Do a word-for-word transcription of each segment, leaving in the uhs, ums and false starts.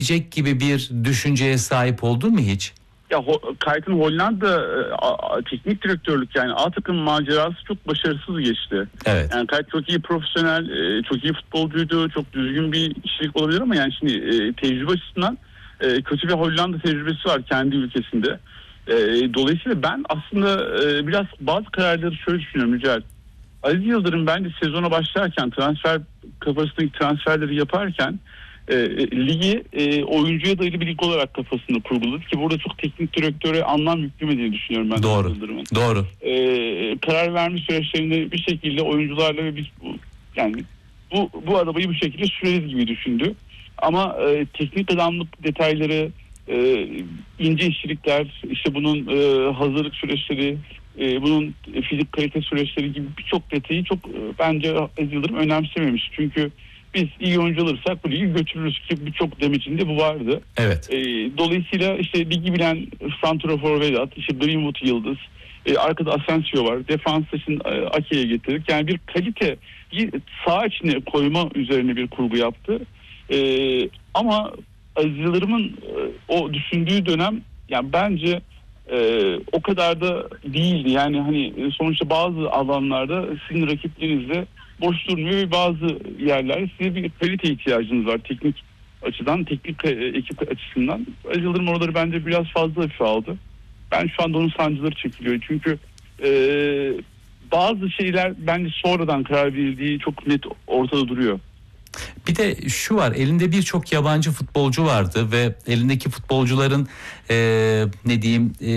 diyecek gibi bir düşünceye sahip oldun mu hiç? Ya Kuyt'ın Hollanda e, teknik direktörlük yani A takım macerası çok başarısız geçti. Evet. Yani Kuyt çok iyi profesyonel, e, çok iyi futbolcuydu, çok düzgün bir kişilik olabilir ama yani şimdi e, tecrübe açısından e, kötü bir Hollanda tecrübesi var kendi ülkesinde. E, dolayısıyla ben aslında e, biraz bazı kararları şöyle düşünüyorum Mücahit. Aziz Yıldırım bence sezona başlarken transfer kafasındaki transferleri yaparken E, ligi e, oyuncuya dayalı bir lig olarak kafasında kurguladı ki burada çok teknik direktöre anlam yükleme düşünüyorum ben. Doğru. Doğru. E, karar verme süreçlerinde bir şekilde oyuncularla ve biz bu, yani bu bu arabayı bu şekilde süreriz gibi düşündü. Ama e, teknik adamlık detayları, e, ince işçilikler, işte bunun e, hazırlık süreçleri, e, bunun fizik kalite süreçleri gibi birçok detayı çok e, bence Aziz Yıldırım önemsememiş. Çünkü biz iyi oyuncu alırsak bu ligi götürürüz ki birçok demecinde bu vardı. Evet. E, dolayısıyla işte ligi bilen santrafor Vedat, işte Greenwood Yıldız, e, arkada Asensio var. Defans için e, Ake'ye getirdik. Yani bir kalite saha içine koyma üzerine bir kurgu yaptı. E, ama Aziz Yıldırım'ın e, o düşündüğü dönem yani bence e, o kadar da değildi. Yani hani sonuçta bazı alanlarda sizin rakiplerinizle boş durmuyor ve bazı yerlerde size bir kalite ihtiyacınız var teknik açıdan, teknik ekip açısından. Aziz Yıldırım oraları bence biraz fazla hafife aldı. Ben şu anda onun sancıları çekiliyor. Çünkü e, bazı şeyler bence sonradan karar verildiği çok net ortada duruyor. Bir de şu var, elinde birçok yabancı futbolcu vardı ve elindeki futbolcuların e, ne diyeyim e,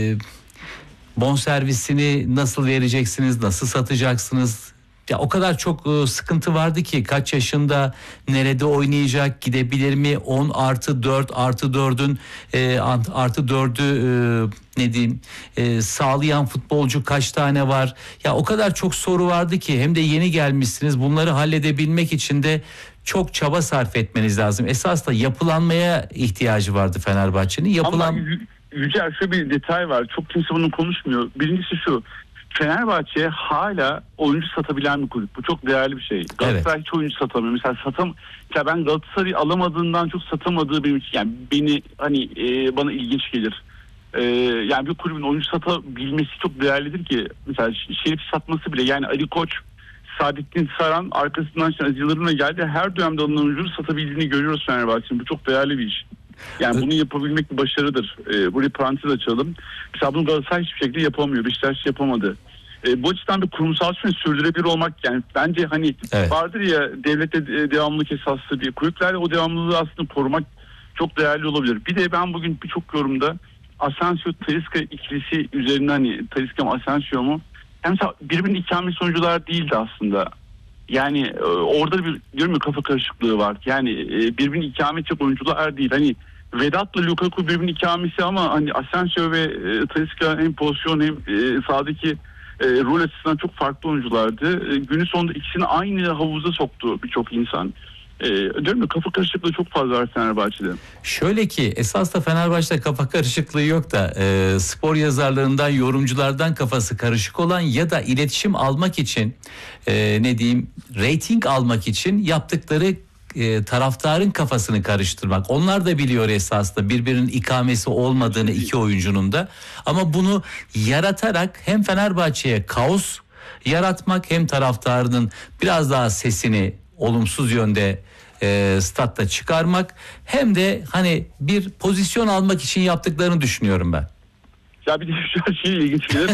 bonservisini nasıl vereceksiniz, nasıl satacaksınız? Ya o kadar çok e, sıkıntı vardı ki kaç yaşında, nerede oynayacak, gidebilir mi, on artı dört artı dördün e, artı dördü e, ne diyeyim e, sağlayan futbolcu kaç tane var? Ya o kadar çok soru vardı ki, hem de yeni gelmişsiniz, bunları halledebilmek için de çok çaba sarf etmeniz lazım. Esas da yapılanmaya ihtiyacı vardı Fenerbahçe'nin. Yapılan... Ama Yücel şöyle bir detay var. Çok kimse bunu konuşmuyor. Birincisi şu. Fenerbahçe hala oyuncu satabilen bir kulüp. Bu çok değerli bir şey. Galatasaray evet. Hiç oyuncu satamıyor. Mesela satam mesela ben Galatasaray'ı alamadığından çok satamadığı benim için yani beni hani e, bana ilginç gelir. E, yani bir kulübün oyuncu satabilmesi çok değerlidir ki mesela Şerif satması bile yani Ali Koç, Saadettin Saran arkasından Aziz Yıldırım'la geldi. Her dönemde alınan oyuncuları satabildiğini görüyoruz Fenerbahçe'nin. Bu çok değerli bir iş. Yani bunu yapabilmek bir başarıdır. Ee, buraya parantez açalım. Mesela bunu Galatasaray hiçbir şekilde yapamıyor. Beşiktaş yapamadı. Ee, bu açıdan bir kurumsal süreç sürdürebilir olmak yani bence hani evet. Vardır ya devlette devamlılık esaslı diye. Kulüplerle o devamlılığı aslında korumak çok değerli olabilir. Bir de ben bugün birçok yorumda Asensio Talisca ikilisi üzerinden hani Talisca mı Asensio mu? Yani mesela birbirinin ikamesi oyuncular değildi aslında. Yani e, orada bir diyorum ya kafa karışıklığı var. Yani e, birbirinin ikamet edecek oyuncular değil. Hani Vedat'la Lukaku birbirinin ikamesi ama hani Asensio ve e, Talisca hem pozisyon hem e, sahadaki e, rol açısından çok farklı oyunculardı. E, günün sonunda ikisini aynı havuza soktu birçok insan. E, diyorum ya kafa karışıklığı çok fazla var Fenerbahçe'de. Şöyle ki esas da Fenerbahçe'de kafa karışıklığı yok da e, spor yazarlarından, yorumculardan kafası karışık olan ya da iletişim almak için e, ne diyeyim reyting almak için yaptıkları e, taraftarın kafasını karıştırmak. Onlar da biliyor esasında birbirinin ikamesi olmadığını iki oyuncunun da, ama bunu yaratarak hem Fenerbahçe'ye kaos yaratmak hem taraftarının biraz daha sesini olumsuz yönde e, statta çıkarmak hem de hani bir pozisyon almak için yaptıklarını düşünüyorum ben. Ya bir de şu şey ilginç gelir.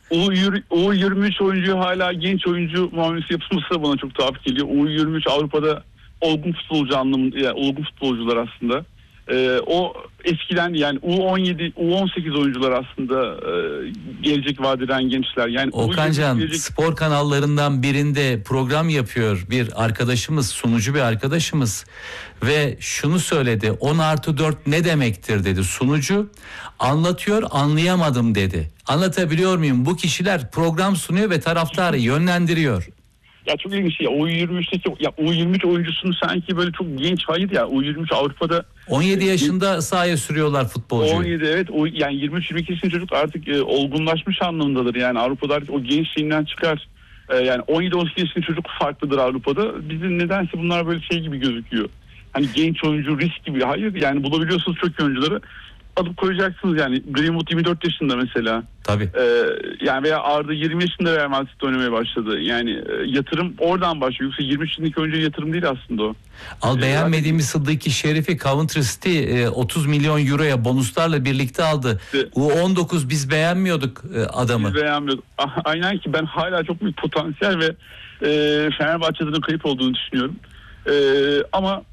U yirmi üç oyuncu hala genç oyuncu muamelesi yapılması da bana çok tuhaf geliyor. U yirmi üç Avrupa'da olgun futbolcu anlamında yani olgun futbolcular aslında. Ee, o eskiden yani U on yedi, U on sekiz oyuncular aslında e, gelecek vadeden gençler. Yani Okancan gelecek... spor kanallarından birinde program yapıyor bir arkadaşımız, sunucu bir arkadaşımız ve şunu söyledi: on artı dört ne demektir dedi sunucu, anlatıyor anlayamadım dedi. Anlatabiliyor muyum? Bu kişiler program sunuyor ve taraftarı yönlendiriyor. Ya çok ilginç ya. U yirmi üçteki ya U yirmi üç oyuncusunu sanki böyle çok genç, hayır ya. U yirmi üç Avrupa'da on yedi yaşında sahaya sürüyorlar futbolcuyu. on yedi evet. O yani yirmi üç yirmi iki yaşında çocuk artık e, olgunlaşmış anlamındadır. Yani Avrupa'da artık o gençliğinden çıkar. E, yani on yedi on sekiz yaşında çocuk farklıdır Avrupa'da. Bizim nedense bunlar böyle şey gibi gözüküyor. hani genç oyuncu risk gibi. Hayır yani bulabiliyorsunuz çok iyi oyuncuları. Alıp koyacaksınız yani. Greenwood yirmi dört yaşında mesela. Tabii. Ee, yani veya Arda yirmi yaşında Real Madrid'de oynamaya başladı. Yani e, yatırım oradan başlıyor. Yoksa yirmi yaşındaki oyuncu yatırım değil aslında o. Al Ee, beğenmediğimiz Sıddıki Şerif'i Coventry City e, otuz milyon euroya bonuslarla birlikte aldı. İşte, U on dokuz biz beğenmiyorduk e, adamı. Biz beğenmiyorduk. Aynen ki ben hala çok büyük potansiyel ve e, Fenerbahçe'de kayıp olduğunu düşünüyorum. E, ama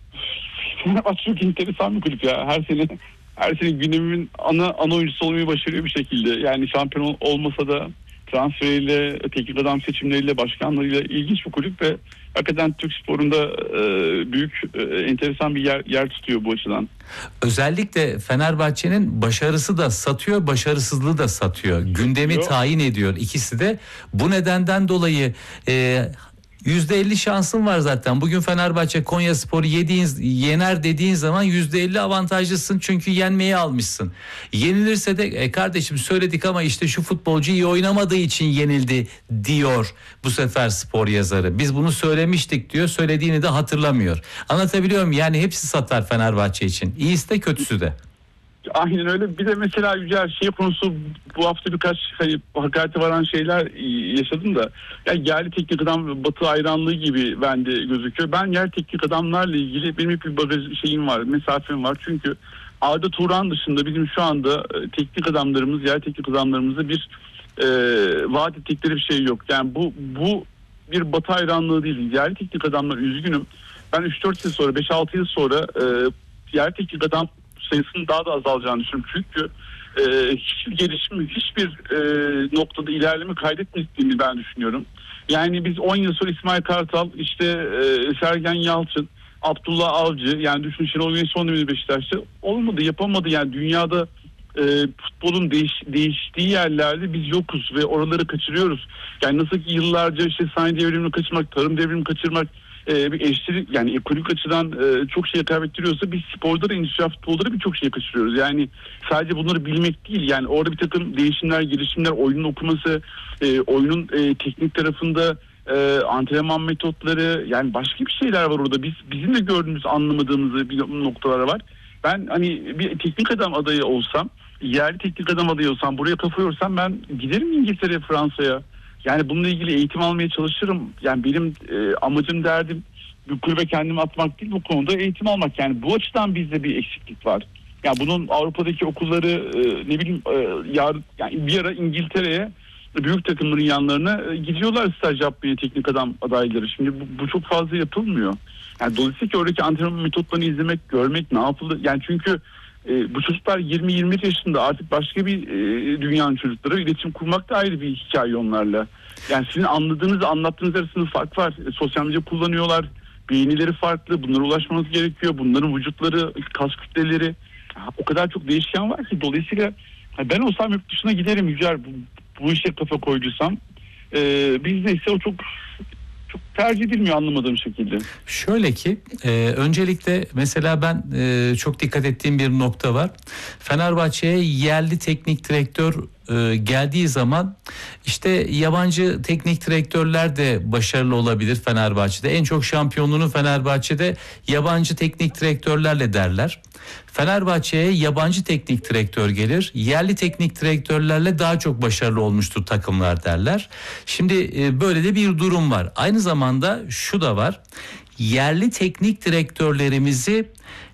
Fenerbahçe çok enteresan bir kulüp ya. Her sene her sene gündemin ana ana oyuncusu olmayı başarıyor bir şekilde. Yani şampiyon olmasa da transferiyle, teknik adam seçimleriyle, başkanlarıyla ilginç bir kulüp ve hakikaten Türk sporunda e, büyük e, enteresan bir yer yer tutuyor bu açıdan. Özellikle Fenerbahçe'nin başarısı da satıyor, başarısızlığı da satıyor. Gündemi Yok. tayin ediyor ikisi de. Bu nedenden dolayı e, yüzde elli şansın var zaten. Bugün Fenerbahçe Konyaspor'u yediğin, yener dediğin zaman yüzde elli avantajlısın çünkü yenmeyi almışsın. Yenilirse de e kardeşim söyledik ama işte şu futbolcu iyi oynamadığı için yenildi diyor bu sefer spor yazarı. Biz bunu söylemiştik diyor, söylediğini de hatırlamıyor. Anlatabiliyor muyum? Yani hepsi satar Fenerbahçe için. İyisi de kötüsü de. Aynen öyle. Bir de mesela Yücel şey konusu bu hafta birkaç hani, hakarete varan şeyler yaşadım da yani yerli teknik adam Batı hayranlığı gibi bende gözüküyor. Ben yer teknik adamlarla ilgili benim hep bir bagaj şeyim var, mesafem var. Çünkü Arda Turan dışında bizim şu anda teknik adamlarımız, yer teknik adamlarımızda bir e, vaat ettikleri bir şey yok. Yani bu bu bir Batı hayranlığı değil. Yerli teknik adamlar üzgünüm. Ben üç dört yıl sonra, beş altı yıl sonra e, yer teknik adam sayısının daha da azalacağını düşünüyorum. Çünkü e, hiçbir gelişim, hiçbir e, noktada ilerleme kaydetmediğini ben düşünüyorum. Yani biz on yıl sonra İsmail Kartal, işte e, Sergen Yalçın, Abdullah Avcı, yani düşün Şenol Güneş son dönemde Beşiktaş'ta olmadı, yapamadı. Yani dünyada e, futbolun değiş, değiştiği yerlerde biz yokuz ve oraları kaçırıyoruz. Yani nasıl ki yıllarca işte sanayi devrimini kaçırmak, tarım devrimini kaçırmak, Ee, bir eşitlik yani ekonomik açıdan e, çok şey kaybettiriyorsa biz sporda da endüstriyel futbolda da birçok şey kaçırıyoruz. Yani sadece bunları bilmek değil, yani orada bir takım değişimler, gelişimler, oyunun okuması, e, oyunun e, teknik tarafında e, antrenman metotları, yani başka bir şeyler var orada. Biz bizim de gördüğümüz, anlamadığımız bir noktalar var. Ben hani bir teknik adam adayı olsam, yerli teknik adam adayı olsam, buraya kafa yorsam ben giderim İngiltere'ye, Fransa'ya. Yani bununla ilgili eğitim almaya çalışırım. Yani benim e, amacım, derdim bir kulübe kendimi atmak değil, bu konuda eğitim almak. Yani bu açıdan bizde bir eksiklik var. Yani bunun Avrupa'daki okulları e, ne bileyim e, yar, yani bir ara İngiltere'ye büyük takımların yanlarına e, gidiyorlar staj yapmaya teknik adam adayları. Şimdi bu, bu çok fazla yapılmıyor. Yani dolayısıyla oradaki antrenman metotlarını izlemek, görmek, ne yapılır? Yani çünkü e, bu çocuklar yirmi yirmi bir yaşında, artık başka bir e, dünyanın çocukları, iletişim kurmak da ayrı bir hikaye onlarla. Yani sizin anladığınızla anlattığınız arasında fark var. E, sosyal medya kullanıyorlar, beğenileri farklı, bunlara ulaşmanız gerekiyor. Bunların vücutları, kas kütleleri, o kadar çok değişken var ki dolayısıyla ben olsam yurt dışına giderim Yücel, bu, bu işe kafa koyduysam. E, bizde ise o çok çok tercih edilmiyor anlamadığım şekilde. Şöyle ki e, öncelikle mesela ben e, çok dikkat ettiğim bir nokta var. Fenerbahçe'ye yerli teknik direktör e, geldiği zaman işte yabancı teknik direktörler de başarılı olabilir Fenerbahçe'de. En çok şampiyonluğunu Fenerbahçe'de yabancı teknik direktörlerle derler. Fenerbahçe'ye yabancı teknik direktör gelir, yerli teknik direktörlerle daha çok başarılı olmuştur takımlar derler. Şimdi e, böyle de bir durum var. Aynı zamanda şu da var. Yerli teknik direktörlerimizi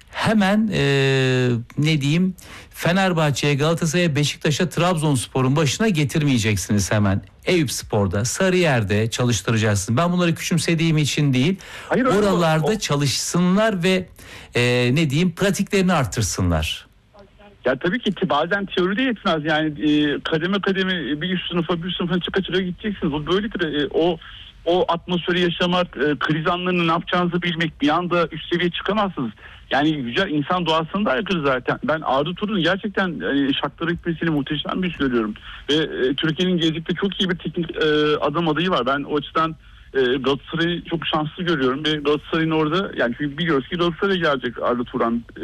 hemen e, ne diyeyim Fenerbahçe'ye, Galatasaray'a, Beşiktaş'a, Trabzonspor'un başına getirmeyeceksiniz hemen. Eyüpspor'da, Sarıyer'de çalıştıracaksınız. Ben bunları küçümsediğim için değil. Hayır, oralarda o... çalışsınlar ve e, ne diyeyim pratiklerini artırsınlar. Ya tabii ki bazen teoride yetmez. Yani e, kademe kademe bir üst sınıfa bir üst sınıfa çıka çıka gideceksiniz. O böyledir. E, o o atmosferi yaşamak, e, kriz anlarını ne yapacağınızı bilmek, bir anda üst seviyeye çıkamazsınız. Yani güzel insan doğasında aykırı zaten. Ben Arda Turan'ın gerçekten e, şartları hükmesiyle muhteşem bir iş görüyorum. Ve e, Türkiye'nin gelecekte çok iyi bir teknik e, adam adayı var. Ben o açıdan e, Galatasaray'ı çok şanslı görüyorum. Ve Galatasaray'ın orada, yani çünkü biliyoruz ki Galatasaray'a gelecek Arda Turan e,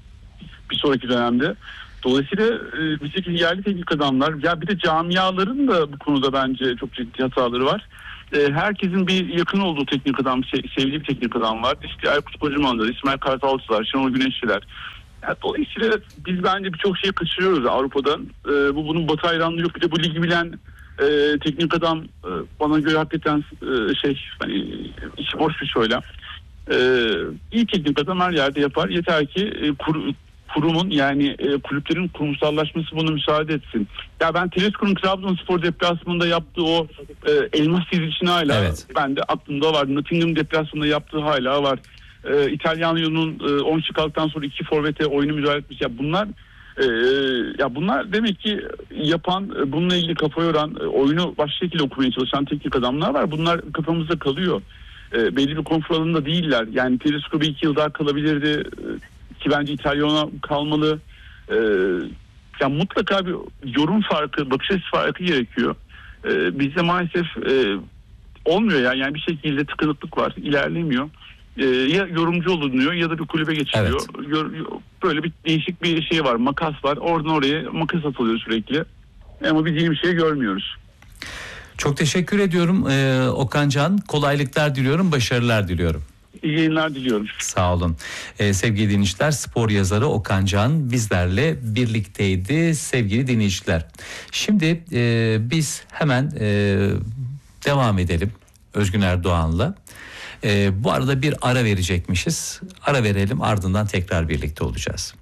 bir sonraki dönemde. Dolayısıyla e, bir şekilde yerli teknik adamlar, ya bir de camiaların da bu konuda bence çok ciddi hataları var. e, herkesin bir yakın olduğu teknik adam, se- sevdiği bir teknik adam var. İşte Aykut Kocaman'da, İsmail Kartalcılar, Şenol Güneşçiler. Yani dolayısıyla biz bence birçok şeyi kaçırıyoruz Avrupa'dan. E, bu bunun Batı hayranlığı yok. Bir de bu ligi bilen e, teknik adam e, bana göre hakikaten e, şey hani işi boş bir söylem. E, iyi teknik adam her yerde yapar. Yeter ki e, kur, kurumun yani e, kulüplerin kurumsallaşması bunu müsaade etsin. Ya ben Tedesco'nun Trabzonspor deplasmanında yaptığı o e, elmas dizilişini hala Evet. ben de aklımda var. Nottingham deplasmanında yaptığı hala var. E, İtalyanyo'nun e, on kişi kaldıktan sonra iki forvete oyunu müdahale etmiş. Ya bunlar e, ya bunlar demek ki yapan, e, bununla ilgili kafa yoran, e, oyunu başka şekilde okumaya çalışan teknik adamlar var. Bunlar kafamızda kalıyor. E, belli bir konfor alanında değiller. Yani Tedesco bir iki yıl daha kalabilirdi. E, ki bence İtalyan'a kalmalı. E, ya mutlaka bir yorum farkı, bakış açısı farkı gerekiyor. E, bizde maalesef e, olmuyor ya. Yani bir şekilde tıkanıklık var. İlerlemiyor. Ee, ya yorumcu olunuyor ya da bir kulübe geçiliyor. Evet. Böyle bir değişik bir şey var. Makas var. Oradan oraya makas atılıyor sürekli. Ama biz yeni bir şey görmüyoruz. Çok teşekkür ediyorum ee, Okan Can. Kolaylıklar diliyorum, başarılar diliyorum. İyi yayınlar diliyorum. Sağ olun. Ee, sevgili dinleyiciler, spor yazarı Okan Can bizlerle birlikteydi sevgili dinleyiciler. Şimdi e, biz hemen e, devam edelim Özgün Erdoğan'la. Ee, bu arada bir ara verecekmişiz. Ara verelim, ardından tekrar birlikte olacağız.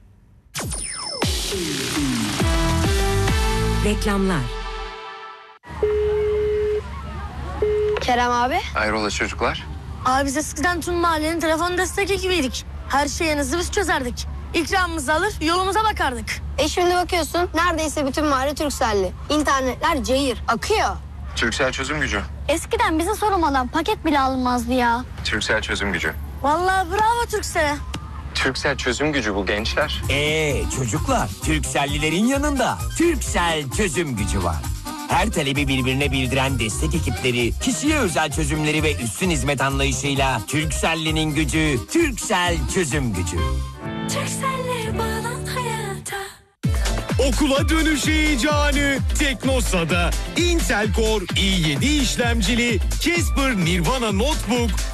Reklamlar. Kerem abi. Hayrola çocuklar? Abi biz eskiden tüm mahallenin telefon destek ekibiydik. Her şeyi hızlı biz çözerdik. İkramımızı alır yolumuza bakardık. E şimdi bakıyorsun neredeyse bütün mahalle Turkcell'li. İnternetler cayır, akıyor. Turkcell çözüm gücü. Eskiden bize sormadan paket bile alınmazdı ya. Turkcell çözüm gücü. Vallahi bravo Turkcell'e. Turkcell çözüm gücü bu gençler. Ee çocuklar, Turkcell'lilerin yanında Turkcell çözüm gücü var. Her talebi birbirine bildiren destek ekipleri, kişiye özel çözümleri ve üstün hizmet anlayışıyla Turkcell'linin gücü, Turkcell çözüm gücü. Turkcell'le bağlan hayata. Okula dönüş heyecanı Teknosa'da. Intel Core i yedi işlemcili Casper Nirvana Notebook